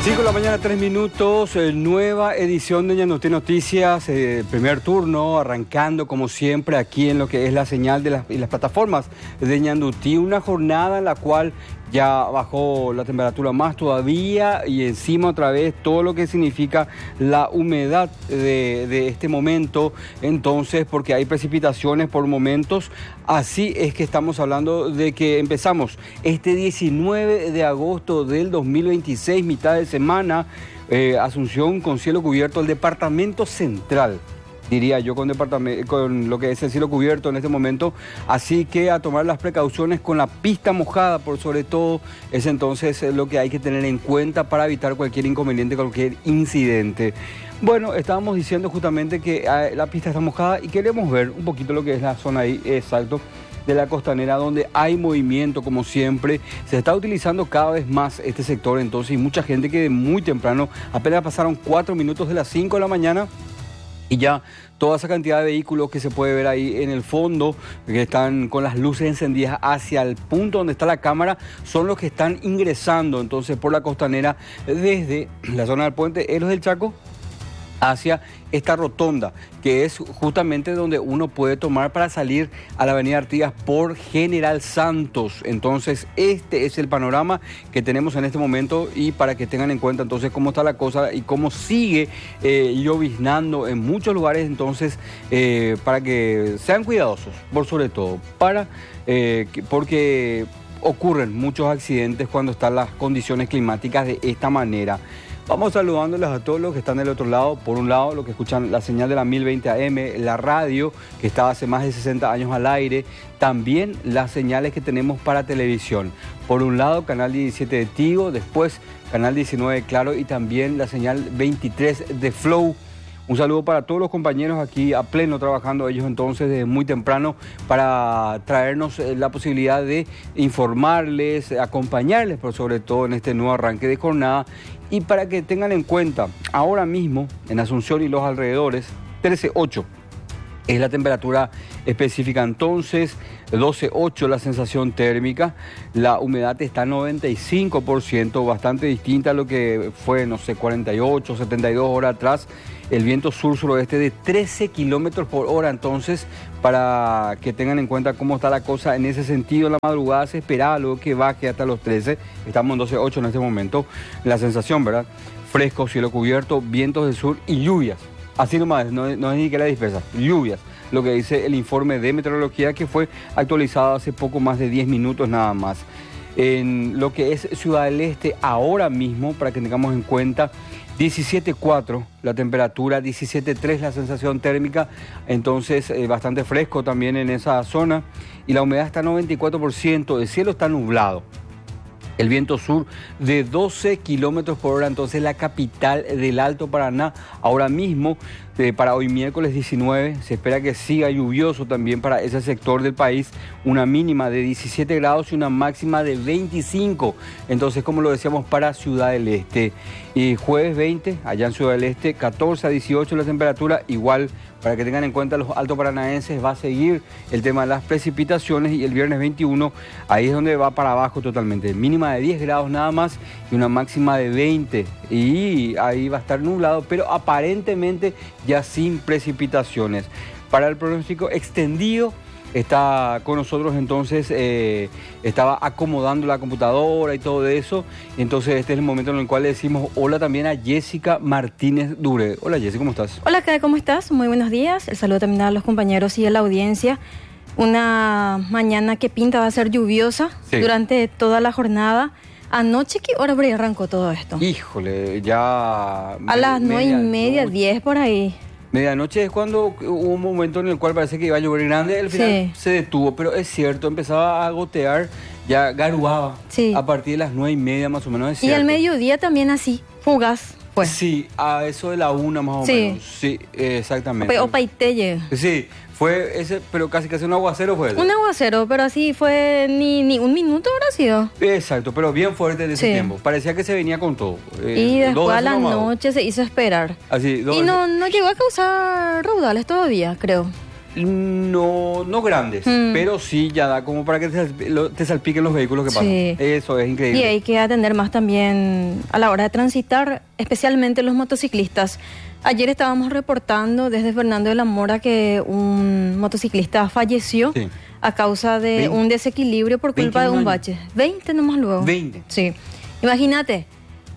5 de la mañana, 3 minutos, nueva edición de Ñandutí Noticias, primer turno, arrancando como siempre aquí en lo que es la señal de las plataformas de Ñandutí, una jornada en la cual ya bajó la temperatura más todavía y encima otra vez todo lo que significa la humedad de este momento, entonces porque hay precipitaciones por momentos, así es que estamos hablando de que empezamos este 19 de agosto del 2026, mitad de semana, Asunción con cielo cubierto, el departamento central, diría yo, con lo que es el cielo cubierto en este momento, así que a tomar las precauciones con la pista mojada, por sobre todo, es entonces lo que hay que tener en cuenta para evitar cualquier inconveniente, cualquier incidente. Bueno, estábamos diciendo justamente que la pista está mojada y queremos ver un poquito lo que es la zona ahí, exacto, de la costanera, donde hay movimiento como siempre. Se está utilizando cada vez más este sector, entonces, y mucha gente que muy temprano, apenas pasaron 4 minutos de las 5 de la mañana, y ya toda esa cantidad de vehículos que se puede ver ahí en el fondo, que están con las luces encendidas hacia el punto donde está la cámara, son los que están ingresando entonces por la costanera desde la zona del puente Héroes del Chaco hacia esta rotonda, que es justamente donde uno puede tomar para salir a la avenida Artigas por General Santos. Entonces este es el panorama que tenemos en este momento, y para que tengan en cuenta entonces cómo está la cosa y cómo sigue lloviznando en muchos lugares, entonces para que sean cuidadosos, por sobre todo, porque ocurren muchos accidentes cuando están las condiciones climáticas de esta manera. Vamos saludándoles a todos los que están del otro lado. Por un lado, los que escuchan la señal de la 1020 AM, la radio, que está hace más de 60 años al aire. También las señales que tenemos para televisión. Por un lado, canal 17 de Tigo, después canal 19 de Claro y también la señal 23 de Flow. Un saludo para todos los compañeros aquí a pleno trabajando ellos entonces desde muy temprano para traernos la posibilidad de informarles, acompañarles por sobre todo en este nuevo arranque de jornada, y para que tengan en cuenta ahora mismo en Asunción y los alrededores 13.8 es la temperatura específica, entonces 12.8 la sensación térmica, la humedad está 95%, bastante distinta a lo que fue, no sé, 48, 72 horas atrás. El viento sur-suroeste de 13 kilómetros por hora, entonces, para que tengan en cuenta cómo está la cosa en ese sentido. En la madrugada se esperaba luego que baje hasta los 13, estamos en 12.8 en este momento. La sensación, ¿verdad? Fresco, cielo cubierto, vientos del sur y lluvias. Así nomás, no es ni siquiera dispersa, lluvias. Lo que dice el informe de meteorología, que fue actualizado hace poco más de 10 minutos nada más. En lo que es Ciudad del Este, ahora mismo, para que tengamos en cuenta, 17.4 la temperatura, 17.3 la sensación térmica, entonces bastante fresco también en esa zona, y la humedad está 94%, el cielo está nublado. El viento sur de 12 kilómetros por hora, entonces la capital del Alto Paraná. Ahora mismo, para hoy miércoles 19, se espera que siga lluvioso también para ese sector del país. Una mínima de 17 grados y una máxima de 25. Entonces, como lo decíamos, para Ciudad del Este. Y jueves 20, allá en Ciudad del Este, 14 a 18 la temperatura. Igual, para que tengan en cuenta los altos paranaenses, va a seguir el tema de las precipitaciones, y el viernes 21, ahí es donde va para abajo totalmente. Mínima de 10 grados nada más y una máxima de 20. Y ahí va a estar nublado, pero aparentemente ya sin precipitaciones. Para el pronóstico extendido, está con nosotros entonces, estaba acomodando la computadora y todo eso, entonces este es el momento en el cual le decimos hola también a Jessica Martínez Dure. Hola Jessica, ¿cómo estás? Hola, ¿cómo estás? Muy buenos días. El saludo también a los compañeros y a la audiencia. Una mañana que pinta va a ser lluviosa, sí, durante toda la jornada. Anoche, ¿qué hora por ahí arrancó todo esto? Híjole, ya... A las 9:30, 10 por ahí. Medianoche es cuando hubo un momento en el cual parece que iba a llover grande, al final sí se detuvo, pero es cierto, empezaba a gotear, ya garuaba, sí, a partir de las 9:30 más o menos, es cierto. Y al mediodía también así, fugaz, pues. Sí, a eso de la 1 más o menos, sí, exactamente. O paitelle. Sí, fue ese, pero casi un aguacero fue ese. Un aguacero, pero así fue ni un minuto habrá sido. Exacto, pero bien fuerte de ese tiempo. Parecía que se venía con todo. Y después a la noche se hizo esperar. Así, y no llegó a causar raudales todavía, creo. No grandes, pero sí ya da como para que te salpiquen los vehículos que pasan. Sí. Eso es increíble. Y hay que atender más también a la hora de transitar, especialmente los motociclistas. Ayer estábamos reportando desde Fernando de la Mora que un motociclista falleció a causa de un desequilibrio por culpa de un bache. 20 nomás luego. 20. Sí. Imagínate,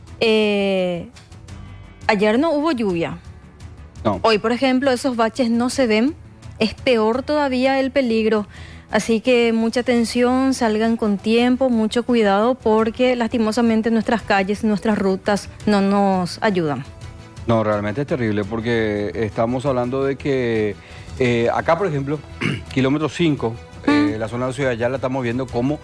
ayer no hubo lluvia. No. Hoy, por ejemplo, esos baches no se ven. Es peor todavía el peligro. Así que mucha atención, salgan con tiempo, mucho cuidado, porque lastimosamente nuestras calles, nuestras rutas no nos ayudan. No, realmente es terrible, porque estamos hablando de que acá, por ejemplo, kilómetro 5, la zona de Ciudad Ayala, estamos viendo cómo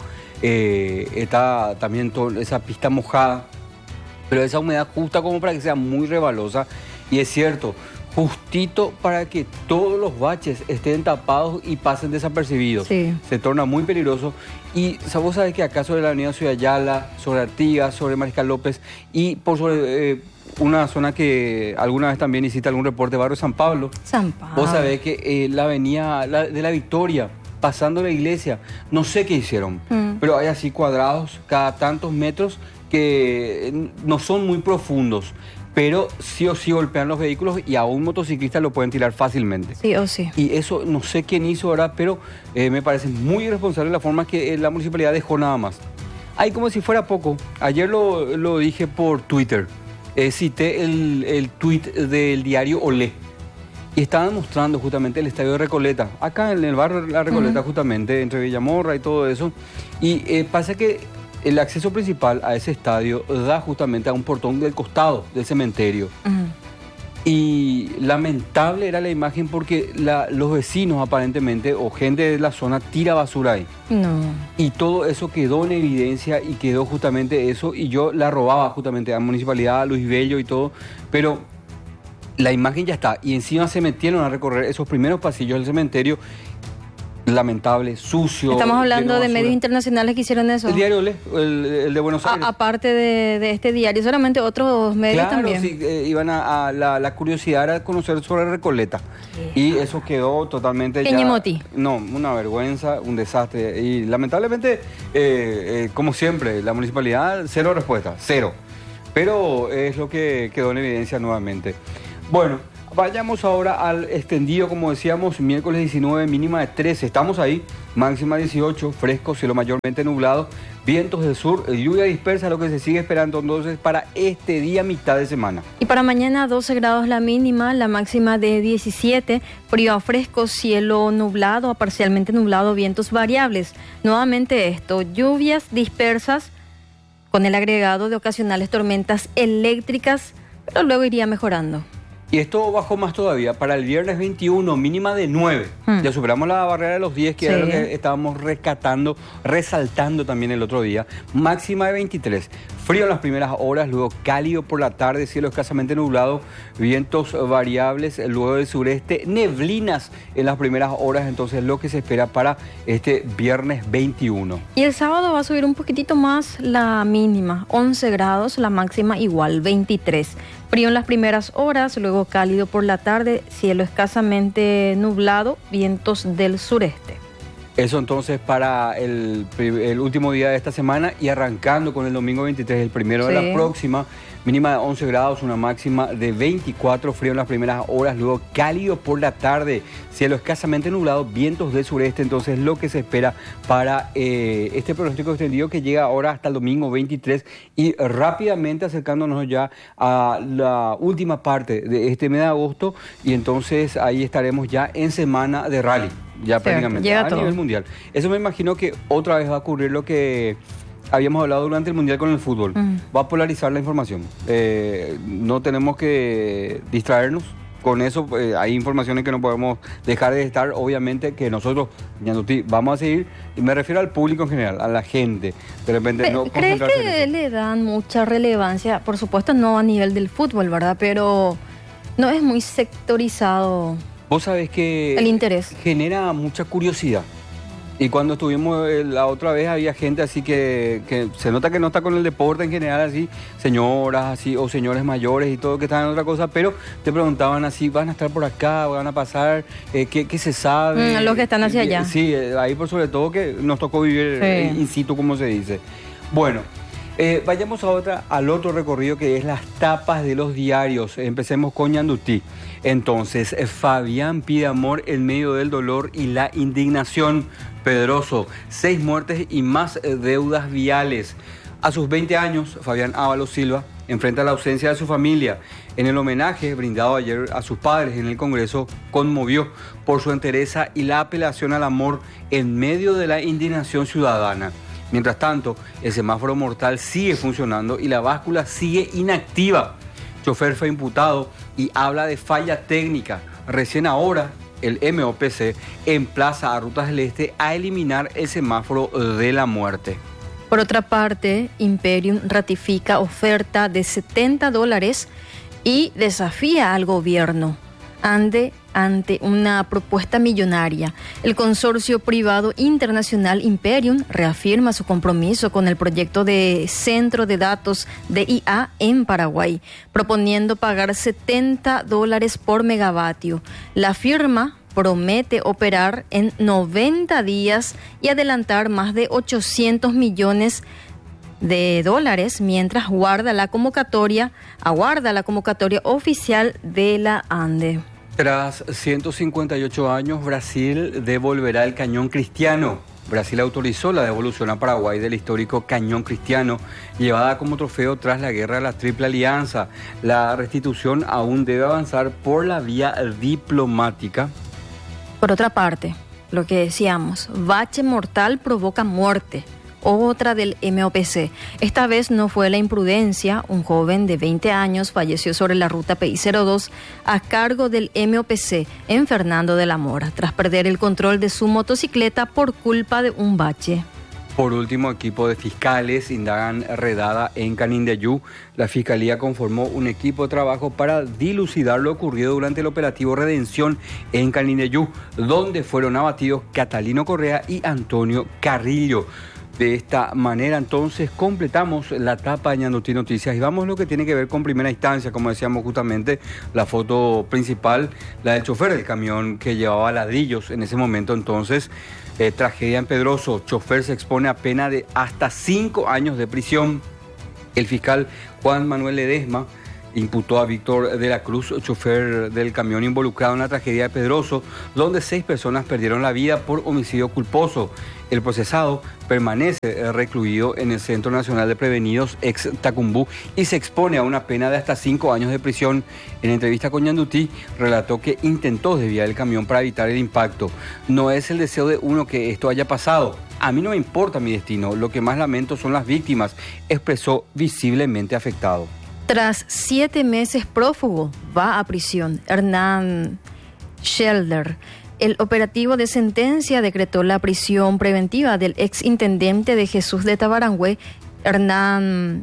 está también toda esa pista mojada, pero esa humedad justa como para que sea muy resbalosa. Y es cierto, justito para que todos los baches estén tapados y pasen desapercibidos. Sí. Se torna muy peligroso. Y vos sabés que acá sobre la avenida Ciudad Ayala, sobre Artigas, sobre Mariscal López y por sobre una zona que alguna vez también hiciste algún reporte, barrio San Pablo. San Pablo. Vos sabés que la avenida de la Victoria, pasando la iglesia, no sé qué hicieron, pero hay así cuadrados cada tantos metros que no son muy profundos, pero sí o sí golpean los vehículos y a un motociclista lo pueden tirar fácilmente. Sí o sí. Y eso no sé quién hizo ahora, pero me parece muy irresponsable la forma que la municipalidad dejó nada más. Hay como si fuera poco. Ayer lo dije por Twitter. Cité el tweet del diario Olé. Y estaban mostrando justamente el estadio de Recoleta, acá en el barrio de La Recoleta, justamente, entre Villamorra y todo eso. Y pasa que el acceso principal a ese estadio da justamente a un portón del costado del cementerio. Y lamentable era la imagen porque los vecinos aparentemente, o gente de la zona, tira basura ahí. No. Y todo eso quedó en evidencia y quedó justamente eso. Y yo la robaba justamente a la municipalidad, a Luis Bello y todo. Pero la imagen ya está. Y encima se metieron a recorrer esos primeros pasillos del cementerio. Lamentable, sucio. Estamos hablando de medios internacionales que hicieron eso. El diario Olé, el de Buenos Aires. Aparte de este diario, solamente otros medios también. Claro, sí, iban la curiosidad era conocer sobre Recoleta. Y eso quedó totalmente No, una vergüenza, un desastre. Y lamentablemente, como siempre, la municipalidad, cero respuesta, cero. Pero es lo que quedó en evidencia nuevamente. Bueno, vayamos ahora al extendido, como decíamos, miércoles 19, mínima de 13. Estamos ahí, máxima 18, fresco, cielo mayormente nublado, vientos del sur, lluvia dispersa, lo que se sigue esperando entonces para este día, mitad de semana. Y para mañana 12 grados la mínima, la máxima de 17, frío a fresco, cielo nublado a parcialmente nublado, vientos variables. Nuevamente esto, lluvias dispersas con el agregado de ocasionales tormentas eléctricas, pero luego iría mejorando. Y esto bajó más todavía. Para el viernes 21, mínima de 9. Ya superamos la barrera de los 10, que era lo que estábamos resaltando también el otro día. Máxima de 23. Frío en las primeras horas, luego cálido por la tarde, cielo escasamente nublado, vientos variables, luego del sureste, neblinas en las primeras horas, entonces lo que se espera para este viernes 21. Y el sábado va a subir un poquitito más la mínima, 11 grados, la máxima igual, 23. Frío en las primeras horas, luego cálido por la tarde, cielo escasamente nublado, vientos del sureste. Eso entonces para el último día de esta semana y arrancando con el domingo 23, el primero de la próxima, mínima de 11 grados, una máxima de 24, frío en las primeras horas, luego cálido por la tarde, cielo escasamente nublado, vientos del sureste, entonces lo que se espera para este pronóstico extendido que llega ahora hasta el domingo 23 y rápidamente acercándonos ya a la última parte de este mes de agosto y entonces ahí estaremos ya en semana de rally. Ya prácticamente, a nivel mundial. Eso me imagino que otra vez va a ocurrir lo que habíamos hablado durante el mundial con el fútbol. Va a polarizar la información. No tenemos que distraernos con eso. Hay informaciones que no podemos dejar de estar. Obviamente que nosotros, vamos a seguir, y me refiero al público en general, a la gente. De repente no ¿Crees que le dan mucha relevancia? Por supuesto no a nivel del fútbol, ¿verdad? Pero no es muy sectorizado. Vos sabés que el interés genera mucha curiosidad. Y cuando estuvimos la otra vez había gente así que se nota que no está con el deporte en general, así, señoras así o señores mayores y todo que están en otra cosa, pero te preguntaban así, ¿van a estar por acá? ¿Van a pasar? ¿Qué se sabe? Los que están hacia allá. Sí, ahí por sobre todo que nos tocó vivir in situ, como se dice. Bueno, vayamos al otro recorrido que es las tapas de los diarios. Empecemos con Ñandutí. Entonces, Fabián pide amor en medio del dolor y la indignación. Pedroso, 6 muertes y más deudas viales. A sus 20 años, Fabián Ábalos Silva enfrenta la ausencia de su familia. En el homenaje brindado ayer a sus padres en el Congreso, conmovió por su entereza y la apelación al amor en medio de la indignación ciudadana. Mientras tanto, el semáforo mortal sigue funcionando y la báscula sigue inactiva. Chofer fue imputado y habla de falla técnica. Recién ahora, el MOPC emplaza a Rutas del Este a eliminar el semáforo de la muerte. Por otra parte, Imperium ratifica oferta de $70 y desafía al gobierno ante una propuesta millonaria. El consorcio privado internacional Imperium reafirma su compromiso con el proyecto de centro de datos de IA en Paraguay, proponiendo pagar $70 por megavatio. La firma promete operar en 90 días y adelantar más de 800 millones de dólares mientras aguarda la convocatoria oficial de la ANDE. Tras 158 años, Brasil devolverá el cañón Cristiano. Brasil autorizó la devolución a Paraguay del histórico cañón Cristiano, llevada como trofeo tras la guerra de la Triple Alianza. La restitución aún debe avanzar por la vía diplomática. Por otra parte, lo que decíamos, bache mortal provoca muerte. Otra del MOPC. Esta vez no fue la imprudencia. Un joven de 20 años falleció sobre la ruta PI-02 a cargo del MOPC en Fernando de la Mora, tras perder el control de su motocicleta por culpa de un bache. Por último, equipo de fiscales indagan redada en Canindeyú. La Fiscalía conformó un equipo de trabajo para dilucidar lo ocurrido durante el operativo Redención en Canindeyú, donde fueron abatidos Catalino Correa y Antonio Carrillo. De esta manera, entonces, completamos la tapa de Ñandutí Noticias y vamos a lo que tiene que ver con primera instancia, como decíamos justamente, la foto principal, la del chofer del camión que llevaba ladrillos en ese momento. Entonces, tragedia en Pedroso, chofer se expone a pena de hasta 5 años de prisión. El fiscal Juan Manuel Ledesma imputó a Víctor de la Cruz, chofer del camión involucrado en la tragedia de Pedroso, donde 6 personas perdieron la vida por homicidio culposo. El procesado permanece recluido en el Centro Nacional de Prevenidos ex Tacumbú y se expone a una pena de hasta 5 años de prisión. En entrevista con Ñandutí, relató que intentó desviar el camión para evitar el impacto. No es el deseo de uno que esto haya pasado. A mí no me importa mi destino, lo que más lamento son las víctimas, expresó visiblemente afectado. Tras 7 meses prófugo, va a prisión Hernán Schelder. El operativo de sentencia decretó la prisión preventiva del exintendente de Jesús de Tabarangüe, Hernán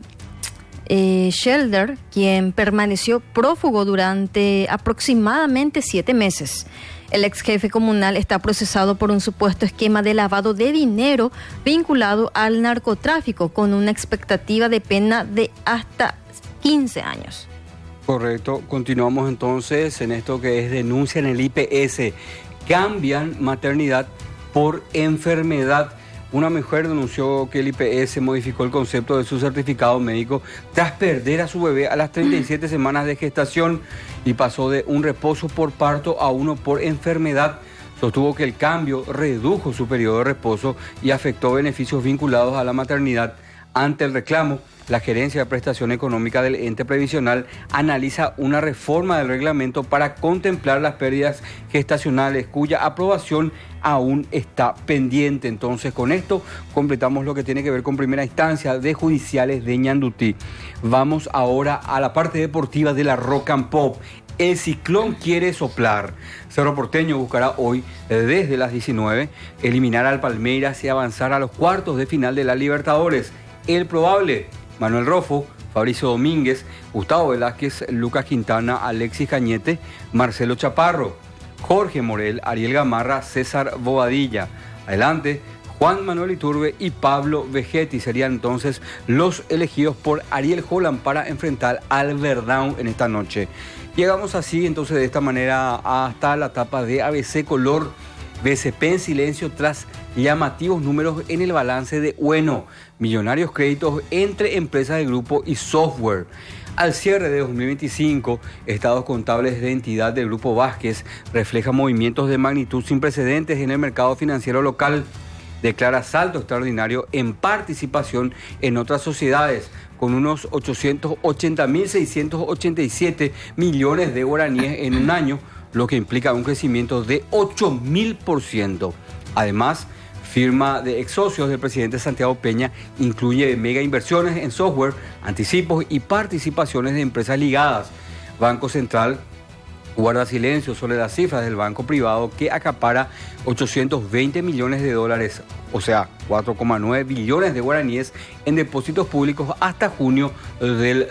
Schelder, quien permaneció prófugo durante aproximadamente 7 meses. El ex jefe comunal está procesado por un supuesto esquema de lavado de dinero vinculado al narcotráfico, con una expectativa de pena de hasta 15 años. Correcto. Continuamos entonces en esto que es denuncia en el IPS. Cambian maternidad por enfermedad. Una mujer denunció que el IPS modificó el concepto de su certificado médico tras perder a su bebé a las 37 semanas de gestación y pasó de un reposo por parto a uno por enfermedad. Sostuvo que el cambio redujo su periodo de reposo y afectó beneficios vinculados a la maternidad. Ante el reclamo, la Gerencia de Prestación Económica del Ente Previsional analiza una reforma del reglamento para contemplar las pérdidas gestacionales, cuya aprobación aún está pendiente. Entonces, con esto completamos lo que tiene que ver con primera instancia de judiciales de Ñandutí. Vamos ahora a la parte deportiva de la Rock and Pop. El ciclón quiere soplar. Cerro Porteño buscará hoy, desde las 19, eliminar al Palmeiras y avanzar a los cuartos de final de la Libertadores. El probable: Manuel Rofo, Fabricio Domínguez, Gustavo Velázquez, Lucas Quintana, Alexis Cañete, Marcelo Chaparro, Jorge Morel, Ariel Gamarra, César Bobadilla. adelante, Juan Manuel Iturbe y Pablo Vegetti serían entonces los elegidos por Ariel Holland para enfrentar al Verdão en esta noche. Llegamos así entonces de esta manera hasta la etapa de ABC Color. BCP en silencio tras llamativos números en el balance de Ueno. Millonarios créditos entre empresas del grupo y software. Al cierre de 2025, estados contables de entidad del Grupo Vázquez reflejan movimientos de magnitud sin precedentes en el mercado financiero local. Declara salto extraordinario en participación en otras sociedades, con unos 880.687 millones de guaraníes en un año, lo que implica un crecimiento de 8.000%. Además, firma de ex socios del presidente Santiago Peña incluye mega inversiones en software, anticipos y participaciones de empresas ligadas. Banco Central guarda silencio sobre las cifras del banco privado que acapara 820 millones de dólares, o sea, 4,9 billones de guaraníes en depósitos públicos hasta junio del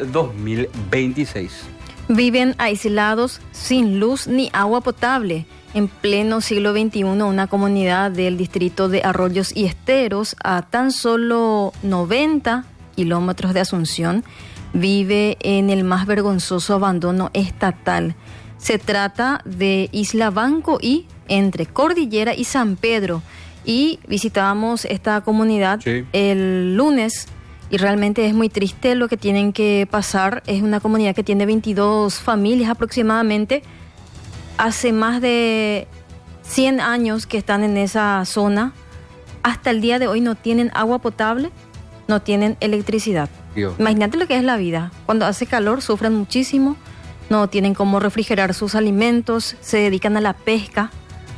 2026. Viven aislados, sin luz ni agua potable. En pleno siglo XXI, una comunidad del distrito de Arroyos y Esteros, a tan solo 90 kilómetros de Asunción, vive en el más vergonzoso abandono estatal. Se trata de Isla Banco y entre Cordillera y San Pedro. Y visitábamos esta comunidad el lunes. Y realmente es muy triste lo que tienen que pasar. Es una comunidad que tiene 22 familias aproximadamente. Hace más de 100 años que están en esa zona. Hasta el día de hoy no tienen agua potable, no tienen electricidad. Dios. Imagínate lo que es la vida. Cuando hace calor sufren muchísimo, no tienen cómo refrigerar sus alimentos, se dedican a la pesca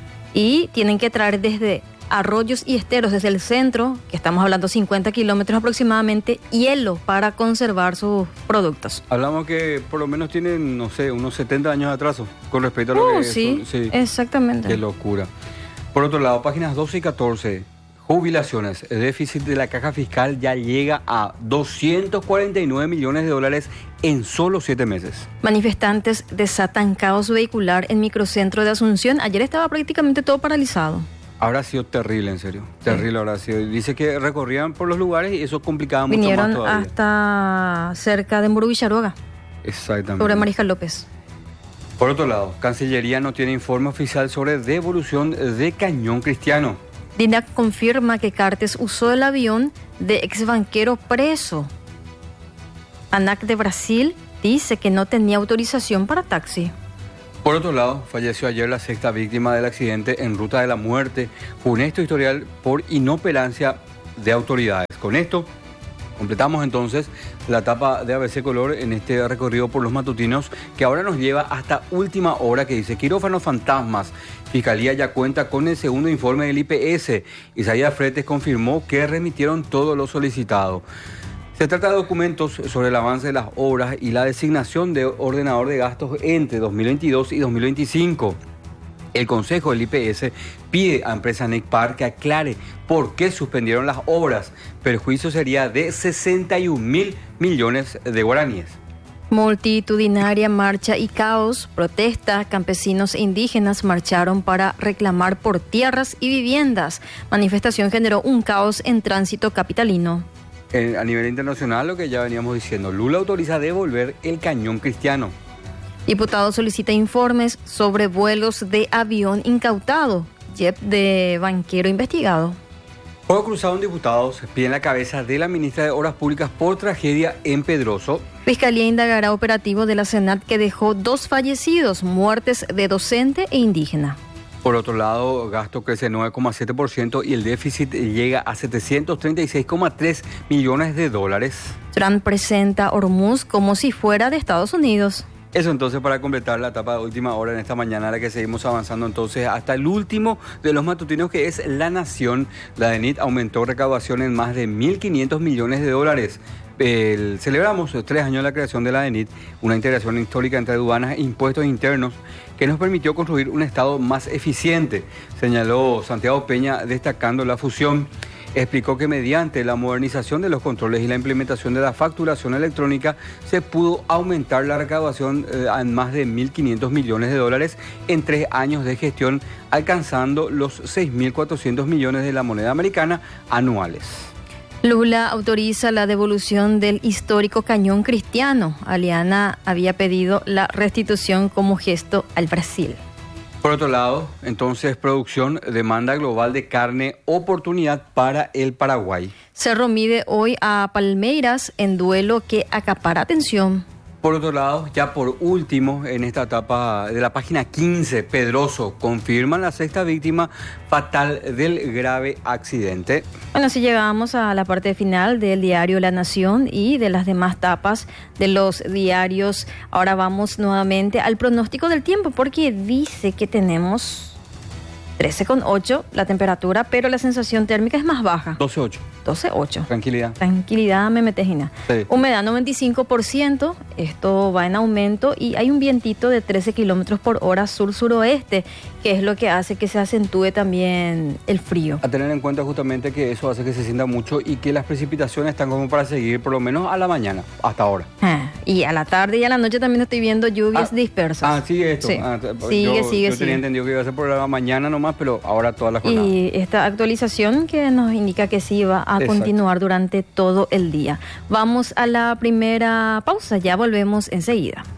y tienen que traer desde Arroyos y Esteros, desde el centro, que estamos hablando 50 kilómetros aproximadamente, hielo para conservar sus productos. Hablamos que por lo menos tienen, no sé, unos 70 años de atraso con respecto a lo que sí, exactamente. Qué locura. Por otro lado, páginas 12 y 14, jubilaciones. El déficit de la caja fiscal ya llega a 249 millones de dólares en solo 7 meses. Manifestantes desatan caos vehicular en microcentro de Asunción. Ayer estaba prácticamente todo paralizado. Habrá sido terrible, en serio. Terrible habrá sido. Dice que recorrían por los lugares y eso complicaba mucho más todavía. Vinieron hasta cerca de Muro Villaroga. Exactamente. Sobre Mariscal López. Por otro lado, Cancillería no tiene informe oficial sobre devolución de cañón cristiano. DINAC confirma que Cartes usó el avión de exbanquero preso. ANAC de Brasil dice que no tenía autorización para taxi. Por otro lado, falleció ayer la sexta víctima del accidente en Ruta de la Muerte, funesto historial por inoperancia de autoridades. Con esto, completamos entonces la etapa de ABC Color en este recorrido por los matutinos, que ahora nos lleva hasta última hora, que dice quirófanos fantasmas. Fiscalía ya cuenta con el segundo informe del IPS. Isaías Fretes confirmó que remitieron todo lo solicitado. Se trata de documentos sobre el avance de las obras y la designación de ordenador de gastos entre 2022 y 2025. El Consejo del IPS pide a empresa NECPAR que aclare por qué suspendieron las obras. Perjuicio sería de 61.000 millones de guaraníes. Multitudinaria marcha y caos, protesta, campesinos e indígenas marcharon para reclamar por tierras y viviendas. Manifestación generó un caos en tránsito capitalino. A nivel internacional, lo que ya veníamos diciendo, Lula autoriza devolver el cañón cristiano. Diputado solicita informes sobre vuelos de avión incautado, jet de banquero investigado. Fuego cruzado en diputados piden la cabeza de la ministra de Obras Públicas por tragedia en Pedroso. Fiscalía indagará operativo de la Senat que dejó 2 fallecidos, muertes de docente e indígena. Por otro lado, gasto crece 9,7% y el déficit llega a 736,3 millones de dólares. Trump presenta Hormuz como si fuera de Estados Unidos. Eso entonces para completar la etapa de última hora en esta mañana, la que seguimos avanzando entonces hasta el último de los matutinos, que es La Nación. La DENIT aumentó recaudación en más de 1.500 millones de dólares. Celebramos 3 años de la creación de la DENIT, una integración histórica entre aduanas e impuestos internos que nos permitió construir un Estado más eficiente, señaló Santiago Peña, destacando la fusión. Explicó que mediante la modernización de los controles y la implementación de la facturación electrónica se pudo aumentar la recaudación en más de 1.500 millones de dólares en 3 años de gestión, alcanzando los 6.400 millones de la moneda americana anuales. Lula autoriza la devolución del histórico cañón Cristiano. Aliana había pedido la restitución como gesto al Brasil. Por otro lado, entonces, producción, demanda global de carne, oportunidad para el Paraguay. Cerro mide hoy a Palmeiras en duelo que acapara atención. Por otro lado, ya por último, en esta etapa de la página 15, Pedroso confirma la 6ª víctima fatal del grave accidente. Bueno, así llegamos a la parte final del diario La Nación y de las demás tapas de los diarios. Ahora vamos nuevamente al pronóstico del tiempo, porque dice que tenemos 13,8 la temperatura, pero la sensación térmica es más baja. 12,8. 12,8. Tranquilidad. Tranquilidad, Memetejina. Sí. Humedad 95%, esto va en aumento y hay un vientito de 13 kilómetros por hora sur-suroeste, que es lo que hace que se acentúe también el frío. A tener en cuenta justamente que eso hace que se sienta mucho y que las precipitaciones están como para seguir por lo menos a la mañana, hasta ahora. Y a la tarde y a la noche también estoy viendo lluvias dispersas. Sigue esto. Sí. Yo tenía entendido que iba a ser por la mañana nomás, pero ahora toda la jornada. Y esta actualización que nos indica que sí va a continuar durante todo el día. Vamos a la primera pausa, ya volvemos enseguida.